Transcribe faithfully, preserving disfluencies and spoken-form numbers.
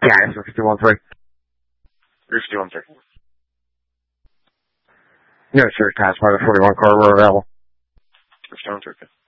Yeah, it's fifty-one three. fifty-one three. No, sir, transport forty-one car, we're available. fifty-one three.